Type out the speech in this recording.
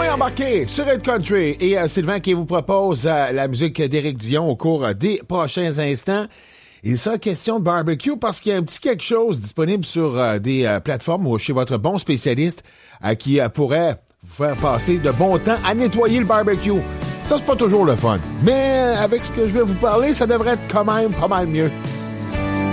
Embarqué sur Red Country et Sylvain qui vous propose la musique d'Éric Dion au cours des prochains instants. Il sera question de barbecue parce qu'il y a un petit quelque chose disponible sur des plateformes ou chez votre bon spécialiste qui pourrait vous faire passer de bon temps à nettoyer le barbecue. Ça, c'est pas toujours le fun. Mais avec ce que je vais vous parler, ça devrait être quand même pas mal mieux.